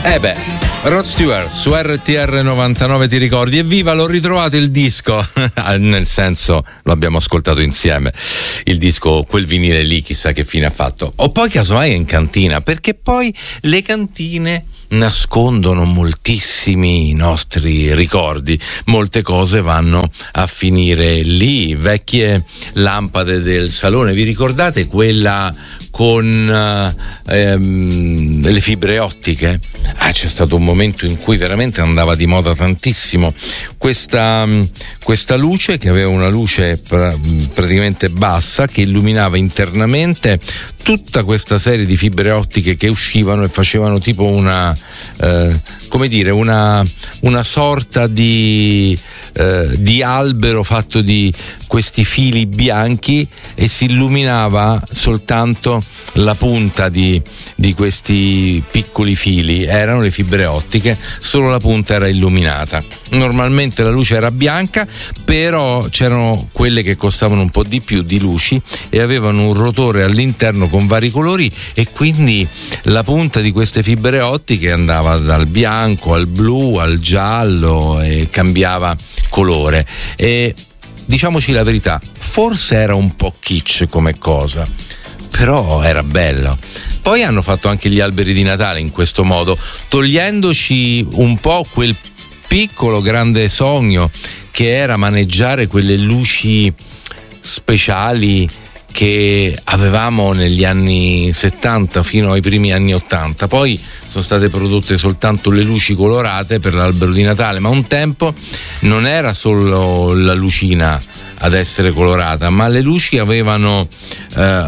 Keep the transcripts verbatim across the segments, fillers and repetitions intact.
Eh beh, Rod Stewart su R T R novantanove, ti ricordi? Evviva, l'ho ritrovato il disco, nel senso lo abbiamo ascoltato insieme, il disco, quel vinile lì, chissà che fine ha fatto. O poi casomai è in cantina, perché poi le cantine nascondono moltissimi nostri ricordi, molte cose vanno a finire lì, vecchie lampade del salone, vi ricordate quella con ehm, le fibre ottiche? Ah, c'è stato un momento in cui veramente andava di moda tantissimo questa, questa luce, che aveva una luce pra- praticamente bassa, che illuminava internamente tutta questa serie di fibre ottiche che uscivano e facevano tipo una eh, come dire una, una sorta di eh, di albero fatto di questi fili bianchi, e si illuminava soltanto la punta di, di questi piccoli fili, erano le fibre ottiche, solo la punta era illuminata. Normalmente la luce era bianca, però c'erano quelle che costavano un po' di più di luci e avevano un rotore all'interno con vari colori, e quindi la punta di queste fibre ottiche andava dal bianco al blu al giallo e cambiava colore. E diciamoci la verità, forse era un po' kitsch come cosa, però era bello. Poi hanno fatto anche gli alberi di Natale in questo modo, togliendoci un po' quel piccolo grande sogno che era maneggiare quelle luci speciali che avevamo negli anni settanta fino ai primi anni ottanta. Poi sono state prodotte soltanto le luci colorate per l'albero di Natale, ma un tempo non era solo la lucina ad essere colorata, ma le luci avevano eh,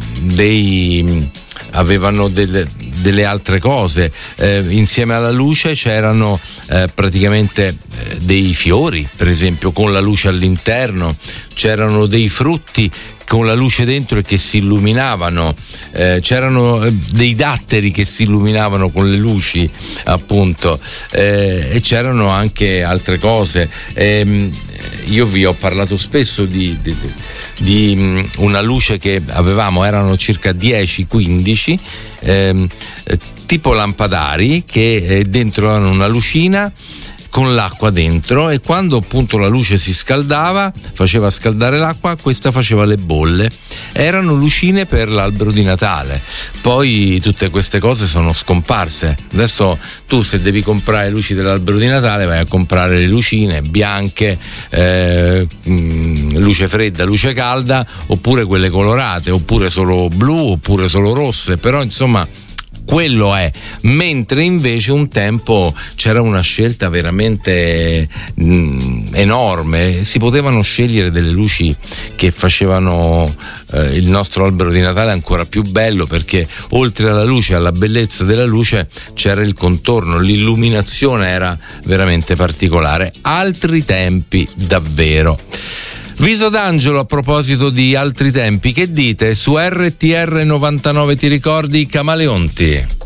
dei avevano delle, delle altre cose, eh, insieme alla luce c'erano eh, praticamente eh, dei fiori, per esempio, con la luce all'interno, c'erano dei frutti con la luce dentro e che si illuminavano, eh, c'erano dei datteri che si illuminavano con le luci, appunto, eh, e c'erano anche altre cose. Eh, io vi ho parlato spesso di, di, di una luce che avevamo, erano circa dieci quindici eh, tipo lampadari che eh, dentro erano una lucina con l'acqua dentro, e quando appunto la luce si scaldava, faceva scaldare l'acqua, questa faceva le bolle. Erano lucine per l'albero di Natale. Poi tutte queste cose sono scomparse. Adesso tu, se devi comprare luci dell'albero di Natale, vai a comprare le lucine bianche, eh, luce fredda, luce calda, oppure quelle colorate, oppure solo blu, oppure solo rosse. Però insomma quello è, mentre invece un tempo c'era una scelta veramente mh, enorme, si potevano scegliere delle luci che facevano eh, il nostro albero di Natale ancora più bello, perché oltre alla luce, alla bellezza della luce, c'era il contorno, l'illuminazione era veramente particolare. Altri tempi davvero. Viso d'angelo, a proposito di altri tempi, che dite? Su R T R novantanove, ti ricordi, Camaleonti?